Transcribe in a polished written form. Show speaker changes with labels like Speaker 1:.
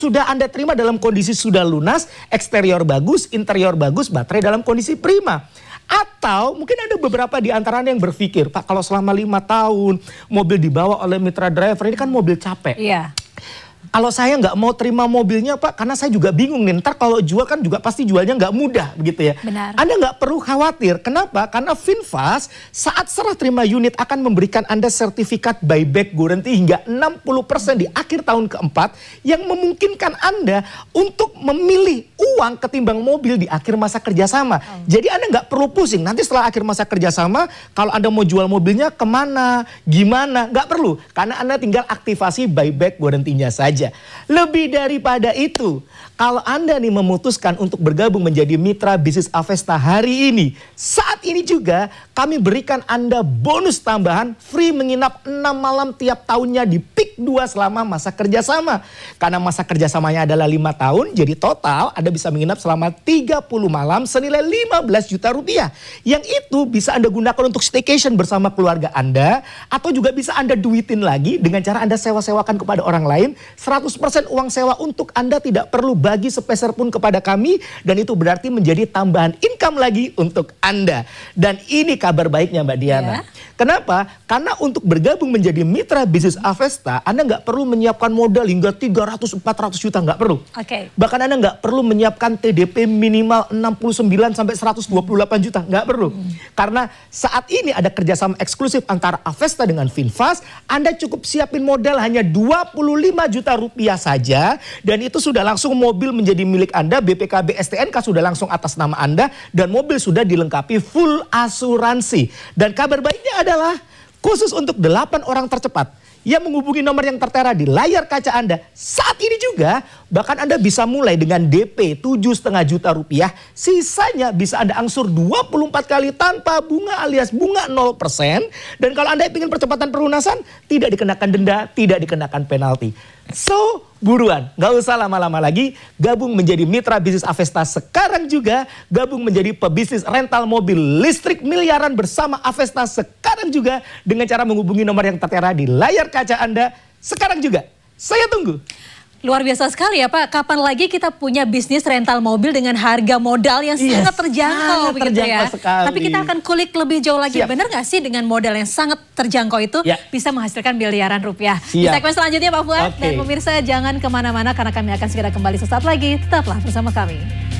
Speaker 1: sudah Anda terima dalam kondisi sudah lunas, eksterior bagus, interior bagus, baterai dalam kondisi prima. Atau mungkin ada beberapa di antara Anda yang berpikir, Pak, kalau selama 5 tahun mobil dibawa oleh mitra driver, ini kan mobil capek.
Speaker 2: Iya.
Speaker 1: Kalau saya nggak mau terima mobilnya, Pak, karena saya juga bingung nih, ntar kalau jual kan juga pasti jualnya nggak mudah begitu ya.
Speaker 2: Benar.
Speaker 1: Anda nggak perlu khawatir. Kenapa? Karena VinFast saat serah terima unit akan memberikan Anda sertifikat buyback guarantee hingga 60% di akhir tahun keempat yang memungkinkan Anda untuk memilih uang ketimbang mobil di akhir masa kerjasama. Jadi Anda nggak perlu pusing. Nanti setelah akhir masa kerjasama, kalau Anda mau jual mobilnya kemana, gimana, nggak perlu. Karena Anda tinggal aktivasi buyback guarantee-nya saja. Lebih daripada itu, kalau Anda nih memutuskan untuk bergabung menjadi mitra bisnis Avesta hari ini, saat ini juga kami berikan Anda bonus tambahan free menginap 6 malam tiap tahunnya di PIK 2 selama masa kerjasama. Karena masa kerjasamanya adalah 5 tahun, jadi total Anda bisa menginap selama 30 malam senilai 15 juta rupiah. Yang itu bisa Anda gunakan untuk staycation bersama keluarga Anda, atau juga bisa Anda duitin lagi dengan cara Anda sewa-sewakan kepada orang lain. 100% uang sewa untuk Anda, tidak perlu bagi sepeser pun kepada kami, dan itu berarti menjadi tambahan income lagi untuk Anda. Dan ini kabar baiknya Mbak Diana. Kenapa? Karena untuk bergabung menjadi mitra bisnis Avesta, Anda nggak perlu menyiapkan modal hingga 300-400 juta, nggak perlu. Bahkan Anda nggak perlu menyiapkan TDP minimal 69 sampai 128 juta, nggak perlu. Karena saat ini ada kerjasama eksklusif antara Avesta dengan VinFast, Anda cukup siapin modal hanya 25 juta rupiah saja, dan itu sudah langsung mobil menjadi milik Anda, BPKB STNK sudah langsung atas nama Anda, dan mobil sudah dilengkapi full asuransi. Dan kabar baiknya adalah khusus untuk 8 orang tercepat yang menghubungi nomor yang tertera di layar kaca Anda saat ini juga, bahkan Anda bisa mulai dengan DP 7,5 juta rupiah, sisanya bisa Anda angsur 24 kali tanpa bunga alias bunga 0%. Dan kalau Anda ingin percepatan pelunasan, tidak dikenakan denda, tidak dikenakan penalti. So, buruan, nggak usah lama-lama lagi, gabung menjadi mitra bisnis Avesta sekarang juga, gabung menjadi pebisnis rental mobil listrik miliaran bersama Avesta sekarang juga, dengan cara menghubungi nomor yang tertera di layar kaca Anda sekarang juga. Saya tunggu.
Speaker 2: Luar biasa sekali ya Pak, kapan lagi kita punya bisnis rental mobil dengan harga modal yang sangat terjangkau begitu ya.
Speaker 1: Sekali.
Speaker 2: Tapi kita akan kulik lebih jauh lagi, benar nggak sih dengan modal yang sangat terjangkau itu bisa menghasilkan miliaran rupiah. Di segmen selanjutnya Pak Fuad, dan pemirsa jangan kemana-mana karena kami akan segera kembali sesaat lagi, tetaplah bersama kami.